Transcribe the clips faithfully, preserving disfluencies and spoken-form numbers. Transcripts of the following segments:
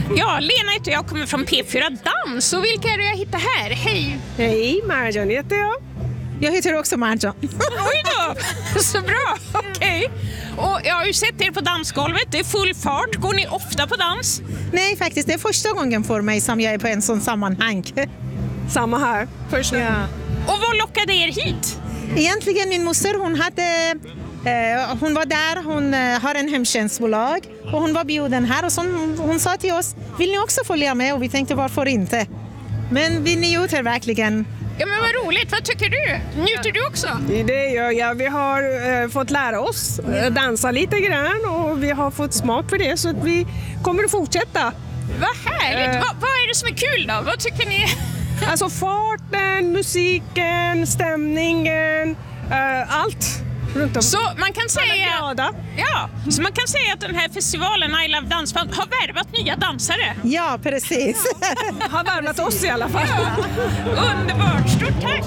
Ja, Lena heter jag, kommer från P fyra Dans. Och vilka är det jag hittar här? Hej! Hej, Marjan heter jag. Jag heter också Marjan. Oj då! Så bra, okej. Okay. Och jag har ju sett er på dansgolvet, det är full fart. Går ni ofta på dans? Nej, faktiskt. Det är första gången för mig som jag är på en sån sammanhang. Samma här. Första. Ja. Och vad lockade er hit? Egentligen min moster, hon hade... Eh, hon var där, hon eh, har en hemtjänstbolag och hon var bjuden här och så hon, hon sa till oss, vill ni också följa med? Och vi tänkte, varför inte? Men vi njuter verkligen. Ja, men vad roligt, vad tycker du? Njuter du också? Det gör jag. Vi har eh, fått lära oss eh, dansa lite grann och vi har fått smak för det så att vi kommer att fortsätta. Vad härligt! Eh. Va, vad är det som är kul då? Vad tycker ni? Alltså farten, musiken, stämningen, eh, allt. Runt om. Så man kan säga, glada. ja, så man kan säga att den här festivalen I Love Dansband har värvat nya dansare. Ja, precis. Har värvat oss i alla fall. Ja. Underbart, stort tack!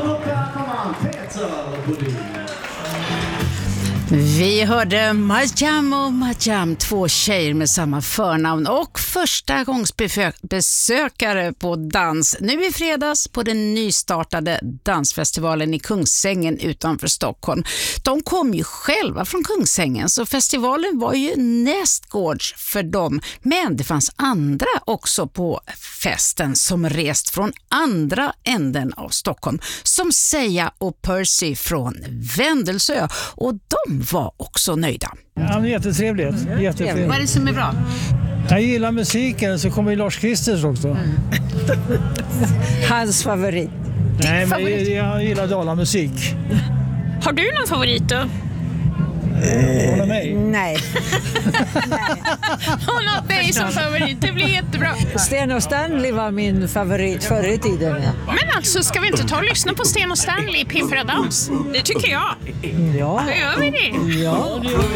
Vi hörde Marjam och Marjam, två tjejer med samma förnamn och första gångs besökare på dans nu i fredags på den nystartade dansfestivalen i Kungsängen utanför Stockholm. De kom ju själva från Kungsängen så festivalen var ju nästgårds för dem, men det fanns andra också på festen som rest från andra änden av Stockholm, som Seja och Percy från Vändelsö, och de var också nöjda. Ja, men jättetrevligt. jättetrevligt. Vad är det som är bra? Jag gillar musiken, så kommer ju Lars Kristers också. Mm. Hans favorit. Nej, men favorit. Jag, jag gillar dalamusik. Har du någon favorit då? Hon är mig. Nej. Hon har dig som favorit, det blir jättebra. Sten och Stanley var min favorit förr i tiden. Ja. Men alltså, ska vi inte ta och lyssna på Sten och Stanley i P fyra Dans? Det tycker jag. Ja. Då gör vi det. Ja.